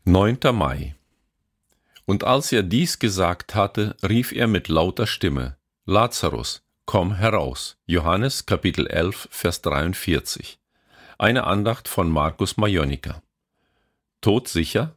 9. Mai. Und als er dies gesagt hatte, rief er mit lauter Stimme: Lazarus, komm heraus. Johannes Kapitel 11, Vers 43. Eine Andacht von Markus Majonika. Todsicher?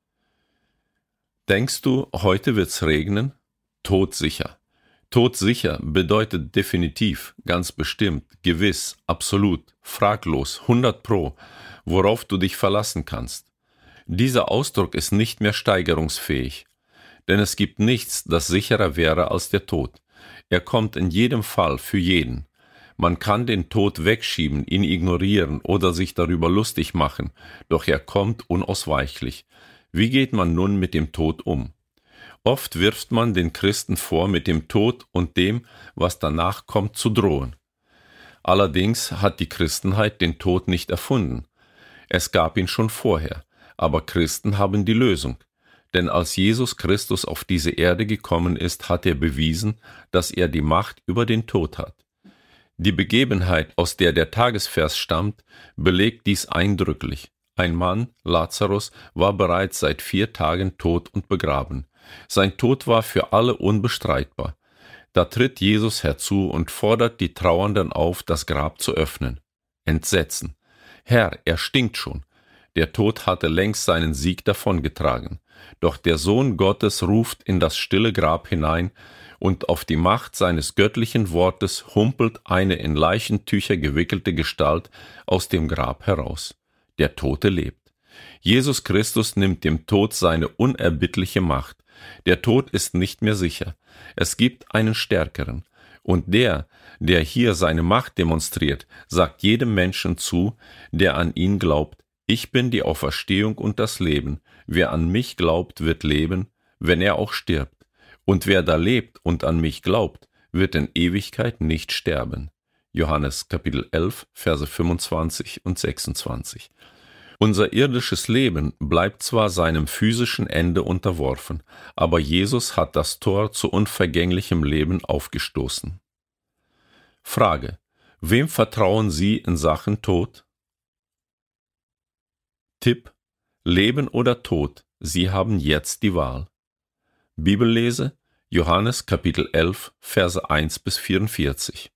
Denkst du, heute wird's regnen? Todsicher. Todsicher bedeutet definitiv, ganz bestimmt, gewiss, absolut, fraglos, 100%, worauf du dich verlassen kannst. Dieser Ausdruck ist nicht mehr steigerungsfähig, denn es gibt nichts, das sicherer wäre als der Tod. Er kommt in jedem Fall für jeden. Man kann den Tod wegschieben, ihn ignorieren oder sich darüber lustig machen, doch er kommt unausweichlich. Wie geht man nun mit dem Tod um? Oft wirft man den Christen vor, mit dem Tod und dem, was danach kommt, zu drohen. Allerdings hat die Christenheit den Tod nicht erfunden. Es gab ihn schon vorher. Aber Christen haben die Lösung. Denn als Jesus Christus auf diese Erde gekommen ist, hat er bewiesen, dass er die Macht über den Tod hat. Die Begebenheit, aus der der Tagesvers stammt, belegt dies eindrücklich. Ein Mann, Lazarus, war bereits seit 4 Tagen tot und begraben. Sein Tod war für alle unbestreitbar. Da tritt Jesus herzu und fordert die Trauernden auf, das Grab zu öffnen. Entsetzen. Herr, er stinkt schon. Der Tod hatte längst seinen Sieg davongetragen. Doch der Sohn Gottes ruft in das stille Grab hinein, und auf die Macht seines göttlichen Wortes humpelt eine in Leichentücher gewickelte Gestalt aus dem Grab heraus. Der Tote lebt. Jesus Christus nimmt dem Tod seine unerbittliche Macht. Der Tod ist nicht mehr sicher. Es gibt einen Stärkeren. Und der hier seine Macht demonstriert, sagt jedem Menschen zu, der an ihn glaubt: Ich bin die Auferstehung und das Leben. Wer an mich glaubt, wird leben, wenn er auch stirbt. Und wer da lebt und an mich glaubt, wird in Ewigkeit nicht sterben. Johannes Kapitel 11, Verse 25 und 26. Unser irdisches Leben bleibt zwar seinem physischen Ende unterworfen, aber Jesus hat das Tor zu unvergänglichem Leben aufgestoßen. Frage: Wem vertrauen Sie in Sachen Tod? Tipp: Leben oder Tod, Sie haben jetzt die Wahl. Bibellese: Johannes Kapitel 11, Verse 1 bis 44.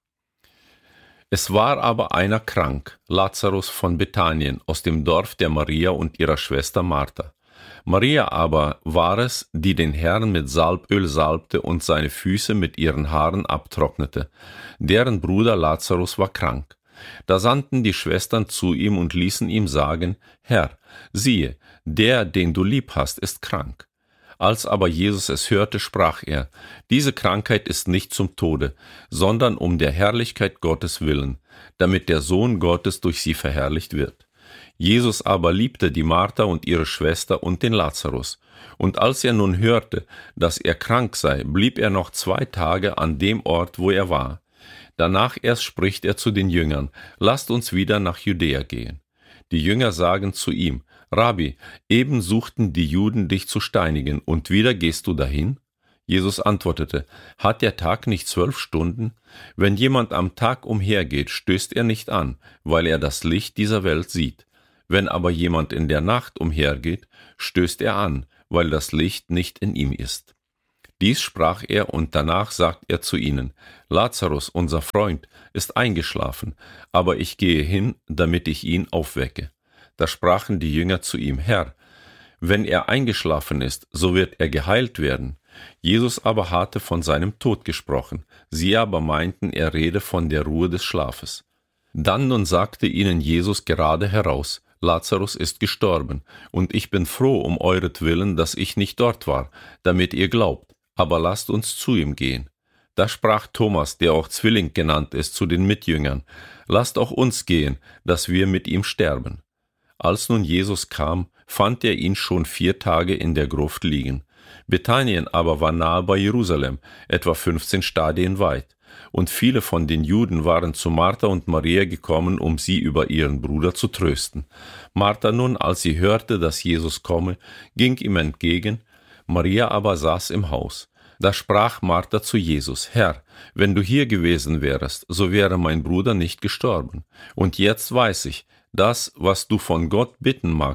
Es war aber einer krank, Lazarus von Bethanien, aus dem Dorf der Maria und ihrer Schwester Martha. Maria aber war es, die den Herrn mit Salböl salbte und seine Füße mit ihren Haaren abtrocknete. Deren Bruder Lazarus war krank. Da sandten die Schwestern zu ihm und ließen ihm sagen: Herr, siehe, der, den du lieb hast, ist krank. Als aber Jesus es hörte, sprach er: Diese Krankheit ist nicht zum Tode, sondern um der Herrlichkeit Gottes willen, damit der Sohn Gottes durch sie verherrlicht wird. Jesus aber liebte die Martha und ihre Schwester und den Lazarus. Und als er nun hörte, dass er krank sei, blieb er noch 2 Tage an dem Ort, wo er war. Danach erst spricht er zu den Jüngern: Lasst uns wieder nach Judäa gehen. Die Jünger sagen zu ihm: Rabbi, eben suchten die Juden dich zu steinigen, und wieder gehst du dahin? Jesus antwortete: Hat der Tag nicht 12 Stunden? Wenn jemand am Tag umhergeht, stößt er nicht an, weil er das Licht dieser Welt sieht. Wenn aber jemand in der Nacht umhergeht, stößt er an, weil das Licht nicht in ihm ist. Dies sprach er, und danach sagt er zu ihnen: Lazarus, unser Freund, ist eingeschlafen, aber ich gehe hin, damit ich ihn aufwecke. Da sprachen die Jünger zu ihm: Herr, wenn er eingeschlafen ist, so wird er geheilt werden. Jesus aber hatte von seinem Tod gesprochen, sie aber meinten, er rede von der Ruhe des Schlafes. Dann nun sagte ihnen Jesus gerade heraus: Lazarus ist gestorben, und ich bin froh um euretwillen, dass ich nicht dort war, damit ihr glaubt. Aber lasst uns zu ihm gehen. Da sprach Thomas, der auch Zwilling genannt ist, zu den Mitjüngern: Lasst auch uns gehen, dass wir mit ihm sterben. Als nun Jesus kam, fand er ihn schon 4 Tage in der Gruft liegen. Bethanien aber war nahe bei Jerusalem, etwa 15 Stadien weit. Und viele von den Juden waren zu Martha und Maria gekommen, um sie über ihren Bruder zu trösten. Martha nun, als sie hörte, dass Jesus komme, ging ihm entgegen, Maria aber saß im Haus. Da sprach Martha zu Jesus: Herr, wenn du hier gewesen wärest, so wäre mein Bruder nicht gestorben. Und jetzt weiß ich, das, was du von Gott bitten magst,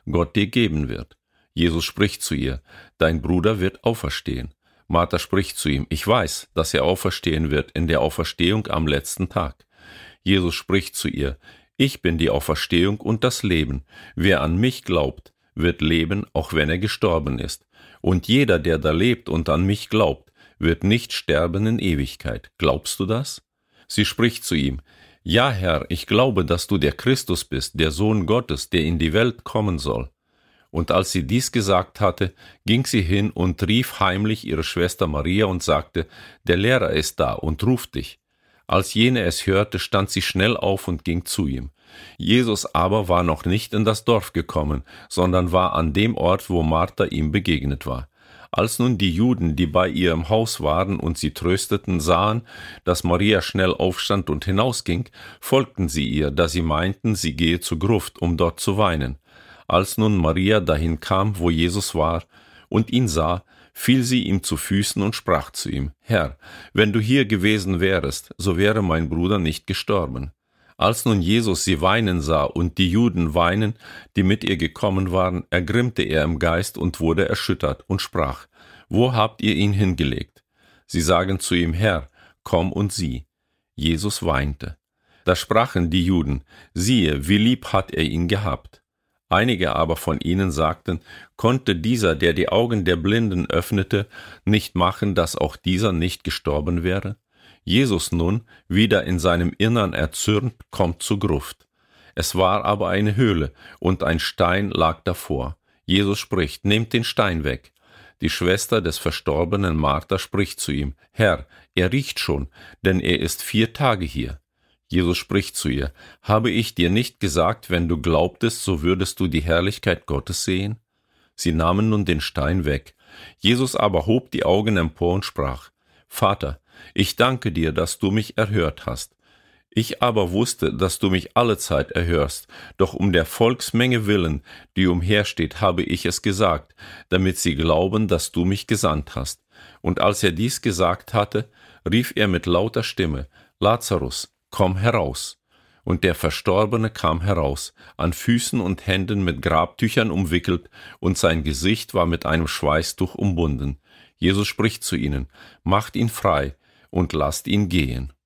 Gott dir geben wird. Jesus spricht zu ihr, dein Bruder wird auferstehen. Martha spricht zu ihm, ich weiß, dass er auferstehen wird in der Auferstehung am letzten Tag. Jesus spricht zu ihr, ich bin die Auferstehung und das Leben. Wer an mich glaubt, wird leben, auch wenn er gestorben ist. Und jeder, der da lebt und an mich glaubt, wird nicht sterben in Ewigkeit. Glaubst du das? Sie spricht zu ihm, ja, Herr, ich glaube, dass du der Christus bist, der Sohn Gottes, der in die Welt kommen soll. Und als sie dies gesagt hatte, ging sie hin und rief heimlich ihre Schwester Maria und sagte, der Lehrer ist da und ruft dich. Als jene es hörte, stand sie schnell auf und ging zu ihm. Jesus aber war noch nicht in das Dorf gekommen, sondern war an dem Ort, wo Martha ihm begegnet war. Als nun die Juden, die bei ihr im Haus waren und sie trösteten, sahen, dass Maria schnell aufstand und hinausging, folgten sie ihr, da sie meinten, sie gehe zur Gruft, um dort zu weinen. Als nun Maria dahin kam, wo Jesus war, und ihn sah, fiel sie ihm zu Füßen und sprach zu ihm, Herr, wenn du hier gewesen wärest, so wäre mein Bruder nicht gestorben. Als nun Jesus sie weinen sah und die Juden weinen, die mit ihr gekommen waren, ergrimmte er im Geist und wurde erschüttert und sprach, wo habt ihr ihn hingelegt? Sie sagen zu ihm, Herr, komm und sieh. Jesus weinte. Da sprachen die Juden, siehe, wie lieb hat er ihn gehabt. Einige aber von ihnen sagten, konnte dieser, der die Augen der Blinden öffnete, nicht machen, dass auch dieser nicht gestorben wäre? Jesus nun, wieder in seinem Innern erzürnt, kommt zur Gruft. Es war aber eine Höhle, und ein Stein lag davor. Jesus spricht, nehmt den Stein weg. Die Schwester des verstorbenen Martha spricht zu ihm, Herr, er riecht schon, denn er ist 4 Tage hier. Jesus spricht zu ihr, habe ich dir nicht gesagt, wenn du glaubtest, so würdest du die Herrlichkeit Gottes sehen? Sie nahmen nun den Stein weg. Jesus aber hob die Augen empor und sprach, Vater, ich danke dir, dass du mich erhört hast. Ich aber wusste, dass du mich allezeit erhörst, doch um der Volksmenge willen, die umhersteht, habe ich es gesagt, damit sie glauben, dass du mich gesandt hast. Und als er dies gesagt hatte, rief er mit lauter Stimme, Lazarus, komm heraus. Und der Verstorbene kam heraus, an Füßen und Händen mit Grabtüchern umwickelt, und sein Gesicht war mit einem Schweißtuch umbunden. Jesus spricht zu ihnen, macht ihn frei und lasst ihn gehen.